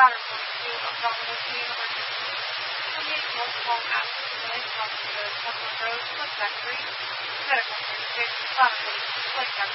Ladder 42 of Dominican University. 28 multiple accidents related to the Cumberland Road, Cliff Factory. Medical Services, Ladder 42, Lake